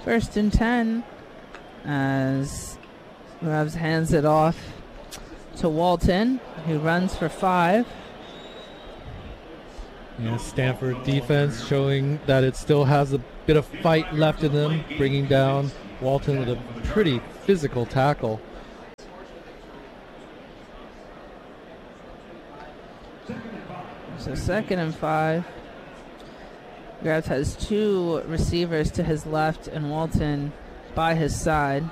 1st and 10 as Revs hands it off to Walton, who runs for 5. Yeah, Stanford defense showing that it still has a bit of fight left in them, bringing down Walton with a pretty physical tackle. So 2nd and 5. Revs has 2 receivers to his left and Walton by his side.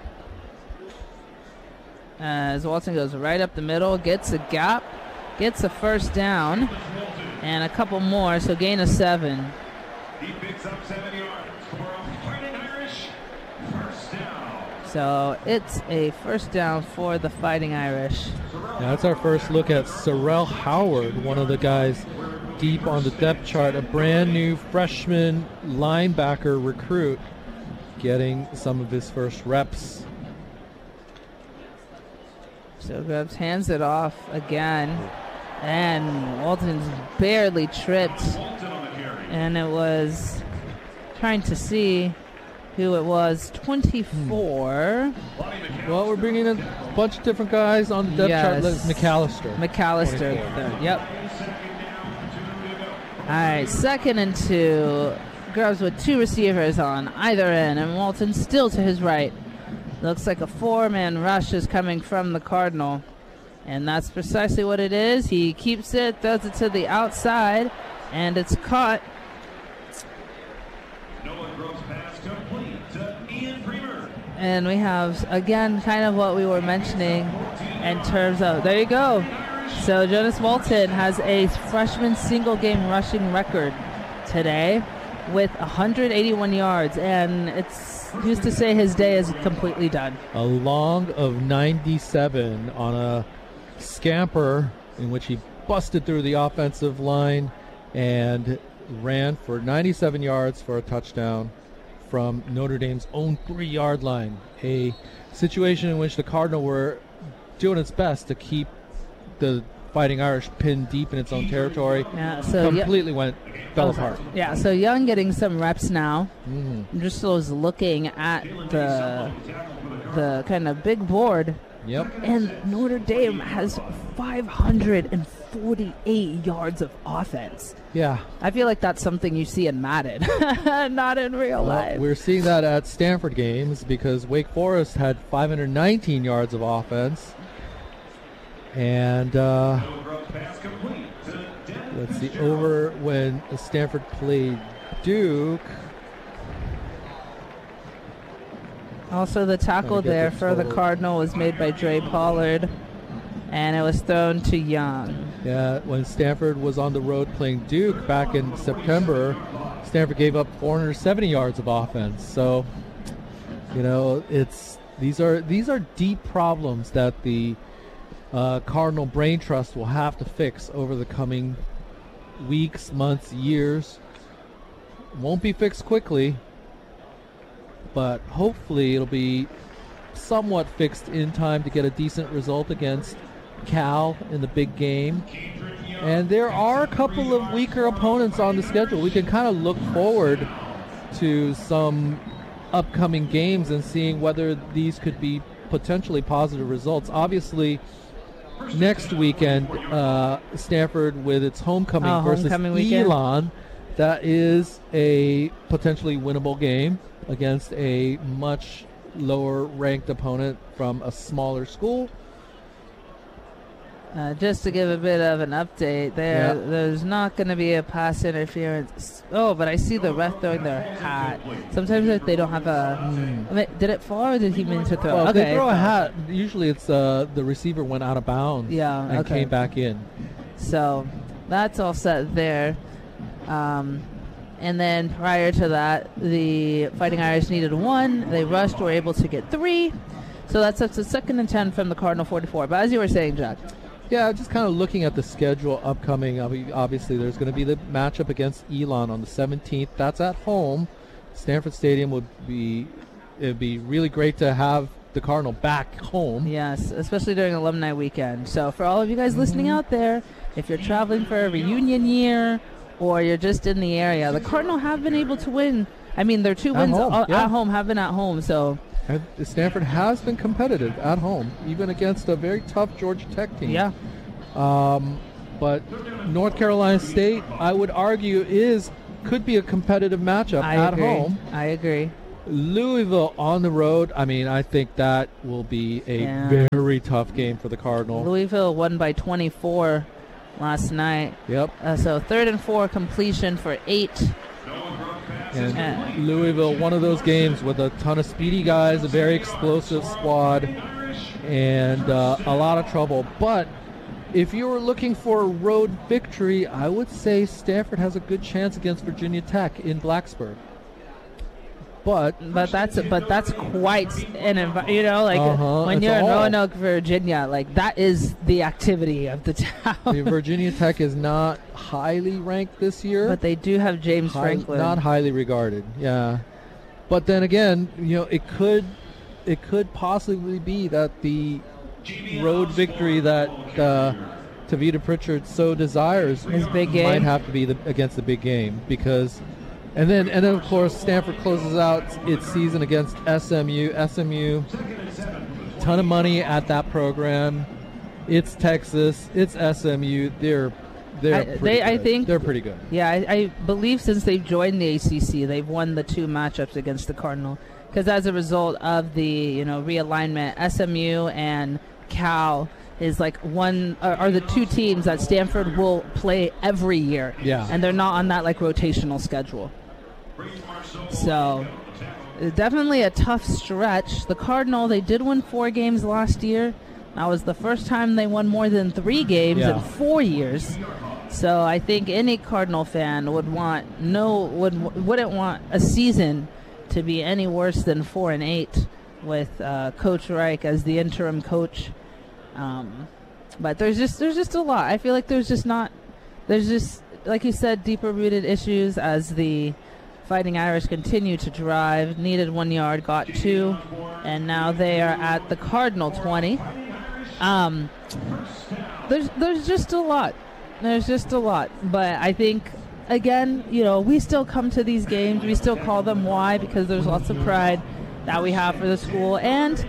As Walton goes right up the middle, gets a gap, gets a 1st down, and a couple more, so gain of 7. He picks up 7 yards for a Fighting Irish 1st down. So it's a 1st down for the Fighting Irish. Yeah, that's our first look at Sorrell Howard, one of the guys deep on the depth chart, a brand new freshman linebacker recruit getting some of his first reps. So Revs hands it off again, and Walton's barely tripped, and it was trying to see who it was. 24. Well, we're bringing in a bunch of different guys on the depth chart. McAllister. McAllister, yep. All right, 2nd and 2. Revs with 2 receivers on either end, and Walton still to his right. Looks like a 4-man rush is coming from the Cardinal, and that's precisely what it is. He keeps it, throws it to the outside, and it's caught. And we have, again, kind of what we were mentioning in terms of, there you go. So Jonas Walton has a freshman single-game rushing record today with 181 yards, and it's used to say his day is completely done. A long of 97 on a scamper in which he busted through the offensive line and ran for 97 yards for a touchdown from Notre Dame's own 3-yard line. A situation in which the Cardinal were doing its best to keep the Fighting Irish pinned deep in its own territory. Yeah, so completely fell apart. Yeah, so Young getting some reps now. Just was looking at the kind of big board. Yep. And Notre Dame has 548 yards of offense. Yeah. I feel like that's something you see in Madden, not in real life. We're seeing that at Stanford games because Wake Forest had 519 yards of offense. And let's see, over when Stanford played Duke. Also, the tackle there for the Cardinal was made by Dre Pollard, and it was thrown to Young. Yeah, when Stanford was on the road playing Duke back in September, Stanford gave up 470 yards of offense. So, you know, these are deep problems that the Cardinal Brain Trust will have to fix over the coming weeks, months, years. Won't be fixed quickly, but hopefully it'll be somewhat fixed in time to get a decent result against Cal in the big game. And there are a couple of weaker opponents on the schedule. We can kind of look forward to some upcoming games and seeing whether these could be potentially positive results. Obviously, next weekend, Stanford with its homecoming versus Elon. That is a potentially winnable game against a much lower-ranked opponent from a smaller school. Just to give a bit of an update there, there's not going to be a pass interference. Oh, but I see the ref throwing their hat. Sometimes if they don't have a... I mean, did it fall or did he mean to throw? Well, if they throw a hat, usually it's the receiver went out of bounds and came back in. So that's all set there. And then prior to that, the Fighting Irish needed 1. They rushed, were able to get 3. So that's up to 2nd and 10 from the Cardinal 44. But as you were saying, Jack. Yeah, just kind of looking at the schedule upcoming. Obviously, there's going to be the matchup against Elon on the 17th. That's at home. Stanford Stadium it'd be really great to have the Cardinal back home. Yes, especially during alumni weekend. So for all of you guys listening out there, if you're traveling for a reunion year or you're just in the area, the Cardinal have been able to win I mean, their 2 wins home, at home have been at home, so. And Stanford has been competitive at home, even against a very tough Georgia Tech team. Yeah. But North Carolina State, I would argue, could be a competitive matchup at home. I agree. Louisville on the road, I mean, I think that will be a very tough game for the Cardinal. Louisville won by 24 last night. Yep. So 3rd and 4 completion for 8. And Louisville, one of those games with a ton of speedy guys, a very explosive squad, and a lot of trouble. But if you were looking for a road victory, I would say Stanford has a good chance against Virginia Tech in Blacksburg. But that's quite an when you're in Roanoke, Virginia, like that is the activity of the town. Virginia Tech is not highly ranked this year, but they do have James Franklin. Not highly regarded, yeah. But then again, it could possibly be that the road victory that Tavita Pritchard so desires his big game might have to be against the big game because. And then of course, Stanford closes out its season against SMU. SMU, ton of money at that program. It's Texas. It's SMU. They're pretty good. I think they're pretty good. Yeah, I believe since they've joined the ACC, they've won the 2 matchups against the Cardinal. Because as a result of the realignment, SMU and Cal is like are the 2 teams that Stanford will play every year. Yeah, and they're not on that like rotational schedule. So definitely a tough stretch. The Cardinal, they did win 4 games last year. That was the first time they won more than 3 games in 4 years. So I think any Cardinal fan wouldn't want a season to be any worse than 4-8 with Coach Reich as the interim coach. But there's just a lot. I feel like there's just like you said, deeper rooted issues as the Fighting Irish continue to drive. Needed 1 yard, got 2, and now they are at the Cardinal 20. There's just a lot. There's just a lot. But I think, again, we still come to these games. We still call them why, because there's lots of pride that we have for the school. And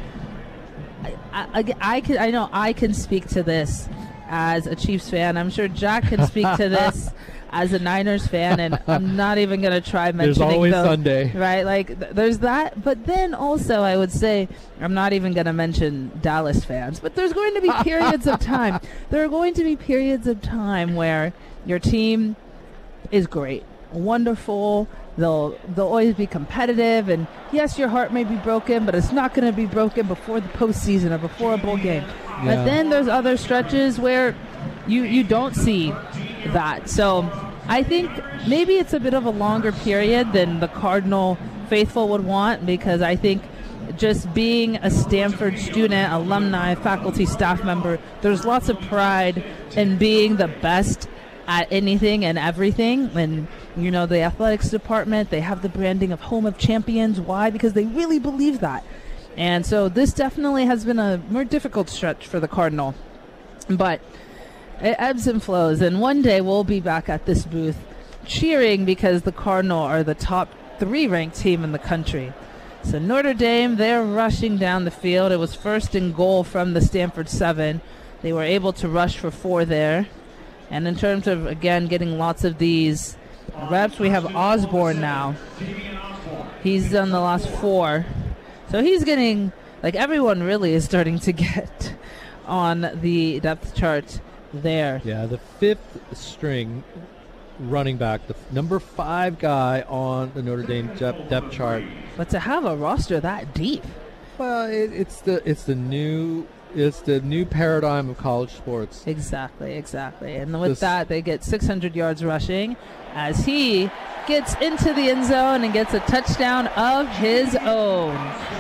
I know I can speak to this as a Chiefs fan. I'm sure Jack can speak to this as a Niners fan, and I'm not even going to try mentioning there's always Sunday. Right? Like, there's that. But then also, I would say, I'm not even going to mention Dallas fans, but there's going to be periods of time. There are going to be periods of time where your team is great, wonderful. They'll always be competitive, and yes, your heart may be broken, but it's not going to be broken before the postseason or before a bowl game. Yeah. But then there's other stretches where you don't see that. So I think maybe it's a bit of a longer period than the Cardinal faithful would want, because I think just being a Stanford student, alumni, faculty, staff member, there's lots of pride in being the best at anything and everything. And the athletics department, they have the branding of home of champions. Why? Because they really believe that. And so this definitely has been a more difficult stretch for the Cardinal. But it ebbs and flows, and one day we'll be back at this booth cheering because the Cardinal are the top 3 ranked team in the country. So Notre Dame, they're rushing down the field. It was 1st and goal from the Stanford 7. They were able to rush for 4 there. And in terms of, again, getting lots of these reps, we have Osborne now. He's done the last 4. So he's getting, like, everyone really is starting to get on the depth chart there. Yeah, the 5th string running back, the number 5 guy on the Notre Dame depth chart. But to have a roster that deep, well, it's the new paradigm of college sports. Exactly. And with that, they get 600 yards rushing as he gets into the end zone and gets a touchdown of his own.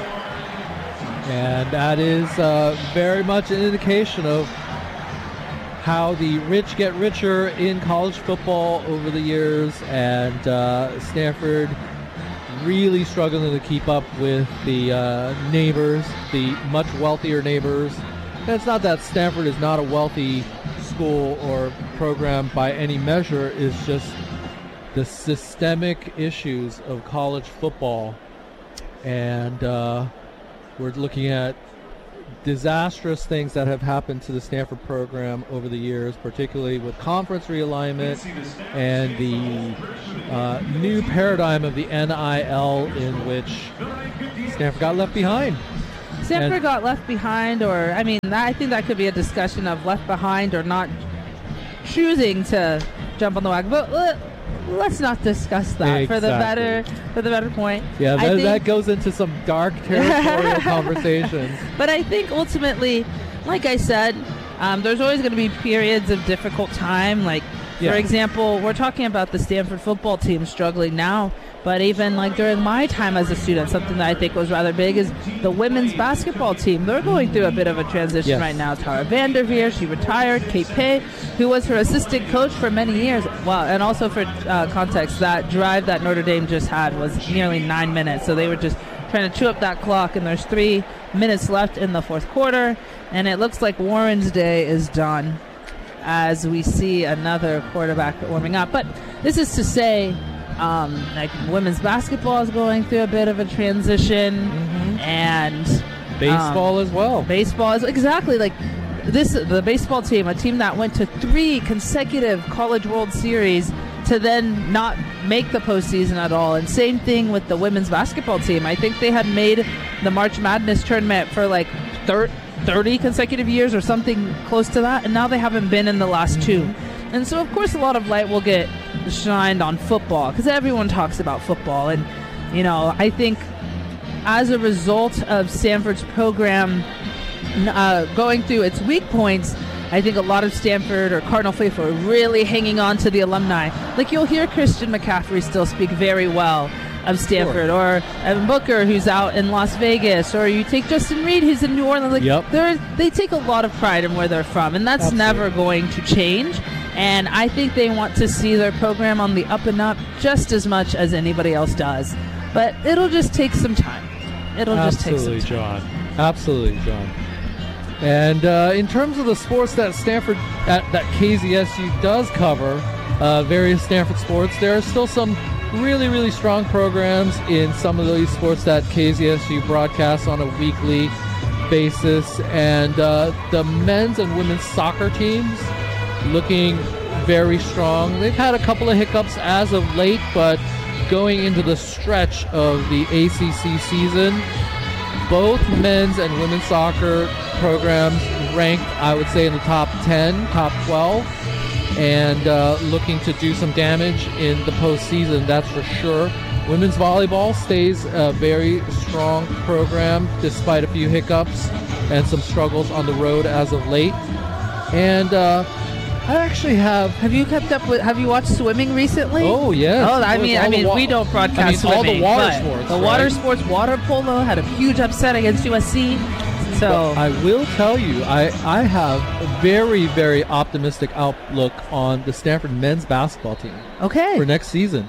And that is very much an indication of how the rich get richer in college football over the years, and Stanford really struggling to keep up with the neighbors, the much wealthier neighbors. And it's not that Stanford is not a wealthy school or program by any measure. It's just the systemic issues of college football, and we're looking at disastrous things that have happened to the Stanford program over the years, particularly with conference realignment and the new paradigm of the NIL, in which Stanford got left behind. Stanford got left behind, or I think that could be a discussion of left behind or not choosing to jump on the wagon. But let's not discuss that Exactly. for the better point. Yeah, I think- that goes into some dark territorial conversations. But I think ultimately, like I said, there's always going to be periods of difficult time. Like, Yeah. for example, we're talking about the Stanford football team struggling now. But even like during my time as a student, something that I think was rather big is the women's basketball team. They're going through a bit of a transition Yes. right now. Tara Vanderveer, she retired. Kate Pay, who was her assistant coach for many years. Wow, and also for context, that drive that Notre Dame just had was nearly 9 minutes. So they were just trying to chew up that clock, and there's 3 minutes left in the fourth quarter. And it looks like Warren's day is done as we see another quarterback warming up. But this is to say, like women's basketball is going through a bit of a transition, and Baseball as well. baseball is exactly like this. The baseball team, a team that went to 3 consecutive College World Series, to then not make the postseason at all. And same thing with the women's basketball team. I think they had made the March Madness tournament for like 30 consecutive years or something close to that, and now they haven't been in the last 2. And so, of course, a lot of light will get shined on football because everyone talks about football. And, you know, I think as a result of Stanford's program going through its weak points, I think a lot of Stanford or Cardinal faithful are really hanging on to the alumni. Like, you'll hear Christian McCaffrey still speak very well of Stanford, or Evan Booker, who's out in Las Vegas, or you take Justin Reed, who's in New Orleans. Like, they take a lot of pride in where they're from, and that's never going to change. And I think they want to see their program on the up and up just as much as anybody else does. But it'll just take some time. Absolutely, John. Absolutely, John. And in terms of the sports that Stanford, that KZSU does cover, various Stanford sports, there are still some really, really strong programs in some of these sports that KZSU broadcasts on a weekly basis. And the men's and women's soccer teams looking very strong. They've had a couple of hiccups as of late, but going into the stretch of the ACC season, both men's and women's soccer programs ranked, I would say, in the top 10, top 12, and looking to do some damage in the postseason, that's for sure. Women's volleyball stays a very strong program despite a few hiccups and some struggles on the road as of late. And I actually have. Have you kept up with? Have you watched swimming recently? Oh yes. Oh, I mean, we don't broadcast all swimming, the water but sports. The water sports, water polo had a huge upset against USC. So I will tell you, I have a very, very optimistic outlook on the Stanford men's basketball team. Okay. For next season,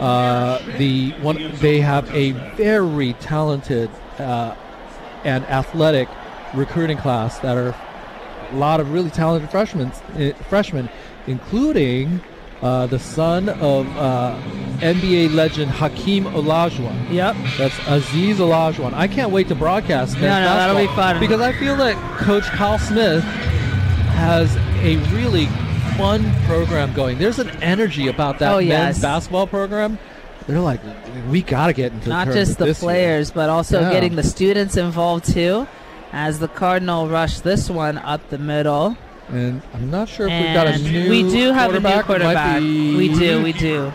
they have a very talented and athletic recruiting class that are a lot of really talented freshmen, including the son of NBA legend Hakeem Olajuwon. Yep. That's Aziz Olajuwon. I can't wait to broadcast men's that'll be fun. because I feel that Coach Kyle Smith has a really fun program going. There's an energy about that men's basketball program. They're like, we got to get into not just the players, but also getting the students involved too, as the Cardinal rush this one up the middle. And I'm not sure if we've got a new we do have a new quarterback. We do.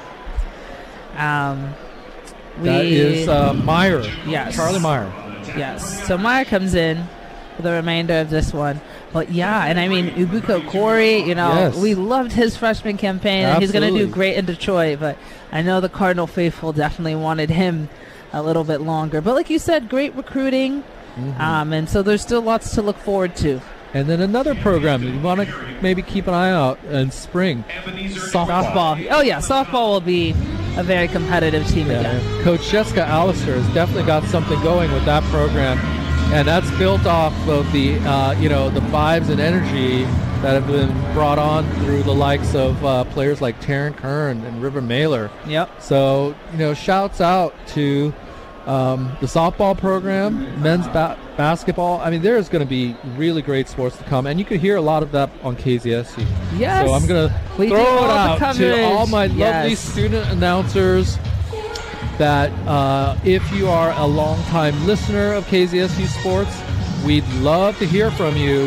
That is Meyer. Yes. Charlie Meyer. Yes. So Meyer comes in for the remainder of this one. But yeah, and I mean, Ubuko Corey, we loved his freshman campaign, and he's going to do great in Detroit, but I know the Cardinal faithful definitely wanted him a little bit longer. But like you said, great recruiting, and so there's still lots to look forward to. And then another program that you want to maybe keep an eye out in spring, softball. Oh yeah, softball will be a very competitive team again. Coach Jessica Allister has definitely got something going with that program, and that's built off of the the vibes and energy that have been brought on through the likes of players like Taryn Kern and River Mailer. Yep. So, shouts out to the softball program, men's basketball. I mean, there's going to be really great sports to come, and you can hear a lot of that on KZSU. Yes. So I'm going to We do throw all it the out to coverage. all my lovely Yes. student announcers that if you are a longtime listener of KZSU Sports, we'd love to hear from you.